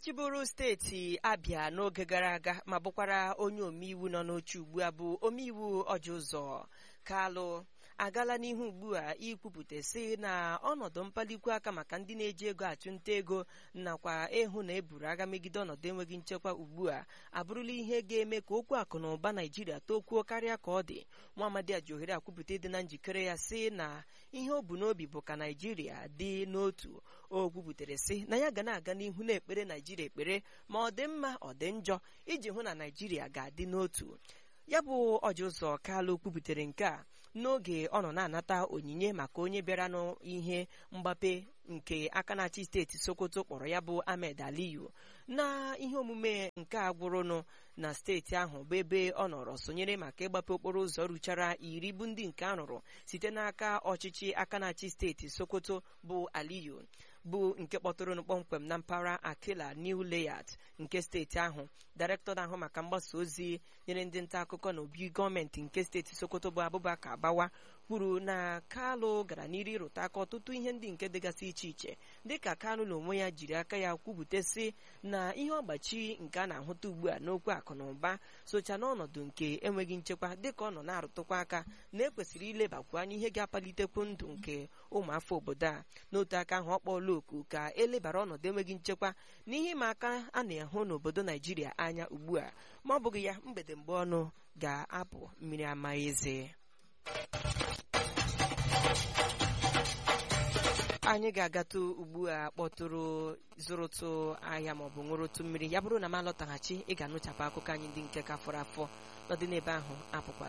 chịbụrụ steeti Abịa n'oge gara aga ma bụkwara onye omeiwu nọ n'oche ugbu a bụ omeiwu Ọjịụzọ Kalụ agala n'ihu ugbu a ikwupụta sị na ọnọdụ mkpalikwu aka maka ndị na-eji ego achụnta ego nakwa ịhụ na eburu agha megide ọnọdụ enweghị nchekwa ugbu a abụrụla ihe ga-eme ka okwu akụ na ụba Naijiria tokwuo karịa ka ọ dị. Nwaamadi Ajohere akwupụta ịdị na njikere ya sị na ihe o bu n'obi bụ ka Naijiria dị n'otu. O kwupụtara sị na ya ga na-aga n'ihu na-ekpere Naijiria ekpere ma ọ dị mma ọ dị njọ iji hụ na Naijiria ga-adị n'otu. Ya bụ Ọjịụzọ Kalụ kwupụtara nke a n'oge ọ nọ na-anata onyinye maka onye bịara n'ihe mgbape nke aka na-achị steeti Sokoto kpọrọ ya bụ Ahmed Aliyu na ihe omume nke a gwụrụnụ na steeti ahụ bụ ebe ọ nọrọ sonyere maka ịgbape okporo ụzọ ruchara 10 bụ ndị nke arụrụ site n'aka ọchịchị aka na-achị steeti Sokoto bụ Aliyu bụ nke kpọtụrụ kpọmkwem na mpaghara Akila New Layout nke steeti ahụ. Dairektọ na-ahụ maka mgbasa ozi nyere ndị nta akụkọ na obi gọọmenti nke steeti Sokoto bụ Abubakar Bawa kwuru na Kalụ gara n'iru ịrụta aka ọtụtụ ihe ndị nke dịgasị iche iche dịka Kalụ na onwe ya jiri aka ya kwupụta sị na ihe ọgbachi nke a na-ahụta ugbu a n'okwu akụ na ụba socha n'ọnọdụ nke enweghị nchekwa dịka ọ nọ na-arụtụkwa aka na ekwesịrị ilebakwu anya ihe ga-apalitekwu ndụ nke ụmụafọ obodo a. N'otu aka ahụ ọ kpọọla oku ka elebara ọnọdụ enweghị nchekwa n'ihe ịma aka a na-ahụ n'obodo Naijiria anya ugbu a ma ọ bụghị ya mgbede mgbe ọnụ ga-apụ mmiri ama eze. Anyị ga-agatụ ugbu a kpọtụrụ zụrụtụ ahịa maọbụ ṅụrụtụ mmiri. Ya bụrụ na m alọtaghachi ị ga-anụchapụ akụkọ anyị ndị nke ka fọrọ afọ nọdị n'ebe ahụ apụkwala.